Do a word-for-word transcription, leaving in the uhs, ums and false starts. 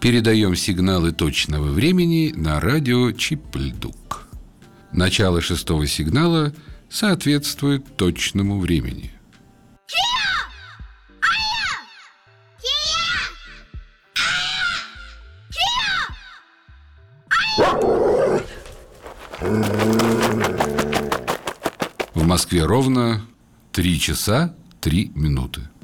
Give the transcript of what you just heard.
Передаем сигналы точного времени на радио Чип-Льдук. Начало шестого сигнала соответствует точному времени. В Москве ровно три часа три минуты.